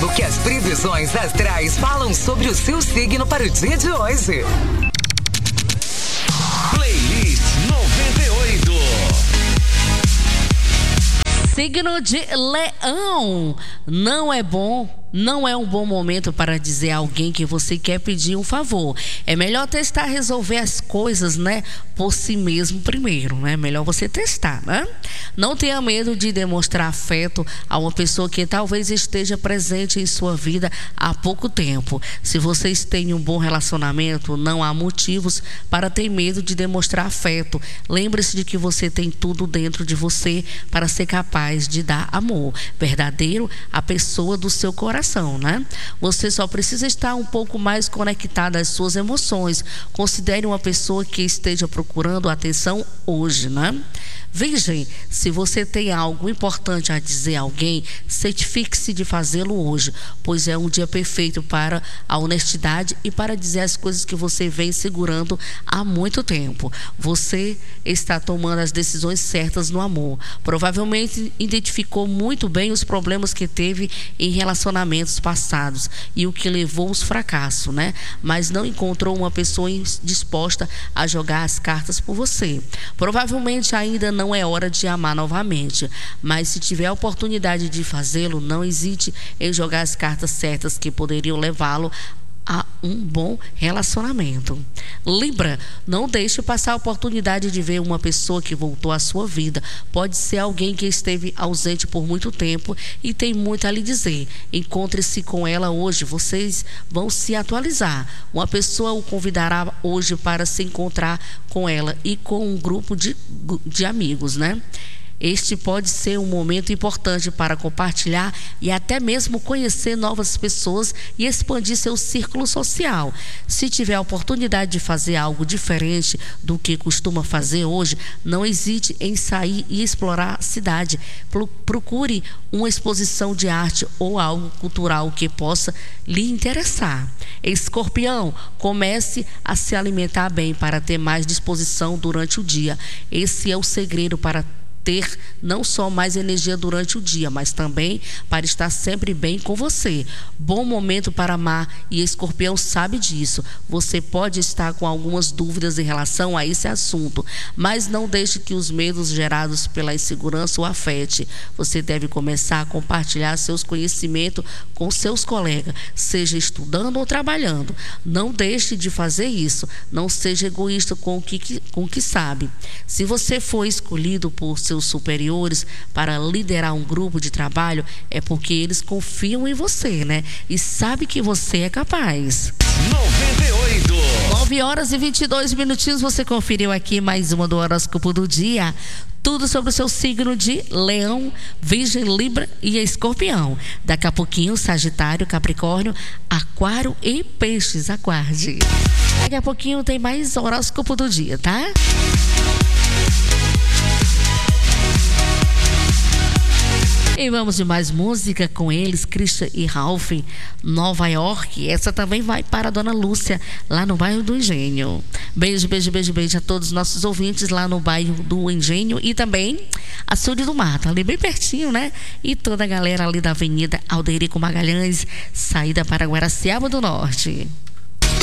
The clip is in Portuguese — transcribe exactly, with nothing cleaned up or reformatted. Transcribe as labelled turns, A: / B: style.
A: Saiba o que as previsões astrais falam sobre o seu signo para o dia de hoje.
B: Playlist noventa e oito.
C: Signo de Leão. Não é bom, não é um bom momento para dizer a alguém que você quer pedir um favor. É melhor testar resolver as coisas, né, por si mesmo primeiro, né? Melhor você testar, né? Não tenha medo de demonstrar afeto a uma pessoa que talvez esteja presente em sua vida há pouco tempo. Se vocês têm um bom relacionamento, não há motivos para ter medo de demonstrar afeto. Lembre-se de que você tem tudo dentro de você para ser capaz de dar amor verdadeiro à pessoa do seu coração, né? Você só precisa estar um pouco mais conectado às suas emoções. Considere uma pessoa que esteja procurando atenção hoje, né? Virgem, se você tem algo importante a dizer a alguém, certifique-se de fazê-lo hoje, pois é um dia perfeito para a honestidade e para dizer as coisas que você vem segurando há muito tempo. Você está tomando as decisões certas no amor. Provavelmente identificou muito bem os problemas que teve em relacionamentos passados e o que levou aos fracassos, né? Mas não encontrou uma pessoa disposta a jogar as cartas por você. Provavelmente ainda não Não é hora de amar novamente, mas se tiver a oportunidade de fazê-lo, não hesite em jogar as cartas certas que poderiam levá-lo a um bom relacionamento. Libra, não deixe passar a oportunidade de ver uma pessoa que voltou à sua vida. Pode ser alguém que esteve ausente por muito tempo e tem muito a lhe dizer. Encontre-se com ela hoje, vocês vão se atualizar. Uma pessoa o convidará hoje para se encontrar com ela e com um grupo de, de amigos, né? Este pode ser um momento importante para compartilhar e até mesmo conhecer novas pessoas e expandir seu círculo social. Se tiver a oportunidade de fazer algo diferente do que costuma fazer hoje, não hesite em sair e explorar a cidade. Procure uma exposição de arte ou algo cultural que possa lhe interessar. Escorpião, comece a se alimentar bem para ter mais disposição durante o dia. Esse é o segredo para ter não só mais energia durante o dia, mas também para estar sempre bem com você. Bom momento para amar e Escorpião sabe disso. Você pode estar com algumas dúvidas em relação a esse assunto, mas não deixe que os medos gerados pela insegurança o afete. Você deve começar a compartilhar seus conhecimentos com seus colegas, seja estudando ou trabalhando. Não deixe de fazer isso. Não seja egoísta com o que, com o que sabe. Se você for escolhido por seus superiores para liderar um grupo de trabalho, é porque eles confiam em você, né? E sabe que você é capaz.
B: noventa e oito.
C: nove horas e vinte e dois minutinhos. Você conferiu aqui mais uma do horóscopo do dia. Tudo sobre o seu signo de Leão, Virgem, Libra e Escorpião. Daqui a pouquinho, Sagitário, Capricórnio, Aquário e Peixes. Aguarde. Daqui a pouquinho tem mais horóscopo do dia, tá? E vamos de mais música com eles, Christian e Ralph, Nova York. Essa também vai para a Dona Lúcia, lá no bairro do Engenho. Beijo, beijo, beijo, beijo a todos os nossos ouvintes lá no bairro do Engenho e também Açude do Mato, ali bem pertinho, né? E toda a galera ali da Avenida Alderico Magalhães, saída para Guaraciaba do Norte.